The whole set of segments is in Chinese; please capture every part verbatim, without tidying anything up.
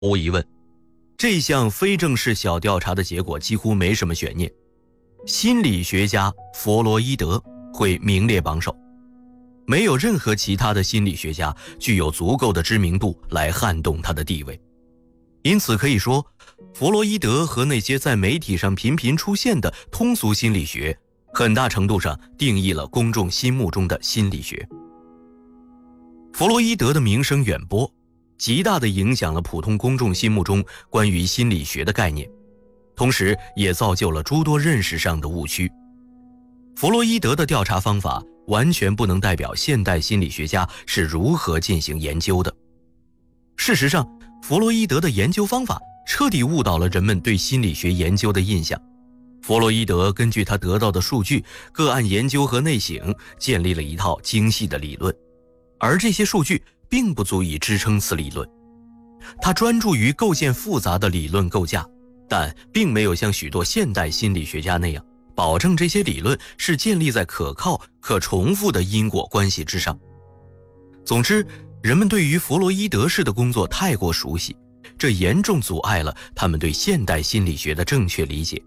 无疑问，这项非正式小调查的结果几乎没什么悬念，心理学家弗洛伊德会名列榜首，没有任何其他的心理学家具有足够的知名度来撼动他的地位。因此可以说，弗洛伊德和那些在媒体上频频出现的通俗心理学，很大程度上定义了公众心目中的心理学。弗洛伊德的名声远播，极大地影响了普通公众心目中关于心理学的概念，同时也造就了诸多认识上的误区。弗洛伊德的调查方法完全不能代表现代心理学家是如何进行研究的。事实上，弗洛伊德的研究方法彻底误导了人们对心理学研究的印象。弗洛伊德根据他得到的数据、个案研究和内省，建立了一套精细的理论，而这些数据并不足以支撑此理论。他专注于构建复杂的理论构架，但并没有像许多现代心理学家那样，保证这些理论是建立在可靠、可重复的因果关系之上。总之，人们对于弗洛伊德式的工作太过熟悉，这严重阻碍了他们对现代心理学的正确理解。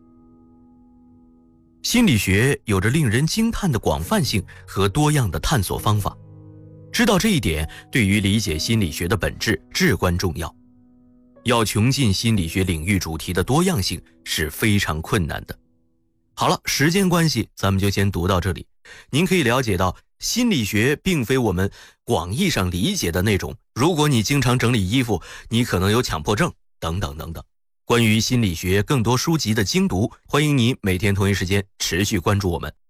心理学有着令人惊叹的广泛性和多样的探索方法，知道这一点对于理解心理学的本质至关重要。要穷尽心理学领域主题的多样性是非常困难的。好了，时间关系，咱们就先读到这里。您可以了解到，心理学并非我们广义上理解的那种，如果你经常整理衣服，你可能有强迫症，等等等等。关于心理学更多书籍的精读，欢迎你每天同一时间持续关注我们。